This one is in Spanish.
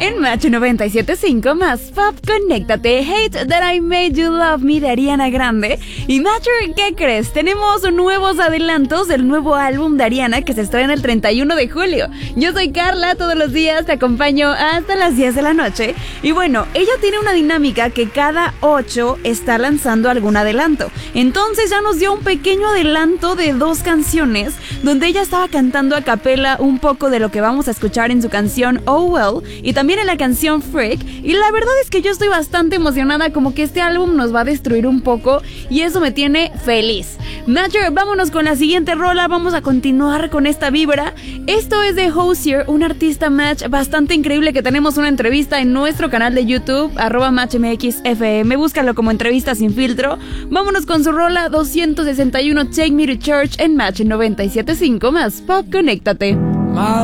En Match 97.5 más Pop, conéctate. Hate That I Made You Love Me de Ariana Grande. Y Matcher, ¿qué crees? Tenemos nuevos adelantos del nuevo álbum de Ariana que se estrena el 31 de julio. Yo soy Carla, todos los días te acompaño hasta las 10 de la noche. Y bueno, ella tiene una dinámica que cada 8 está lanzando algún adelanto. Entonces ya nos dio un pequeño adelanto de 2 canciones donde ella estaba cantando a capela un poco de lo que vamos a escuchar en su canción Oh Well y también en la canción Freak. Y la verdad es que yo estoy bastante emocionada, como que este álbum nos va a destruir un poco y eso me tiene feliz. Matcher, vámonos con la siguiente rola, vamos a continuar con esta vibra. Esto es de Hozier, un artista Match bastante increíble que tenemos una entrevista en nuestro canal de YouTube, @MatchMXFM, búscalo como Entrevista Sin Filtro. Vámonos con su rola 261 Take Me to Church en Match 97.5 más Pop, conéctate.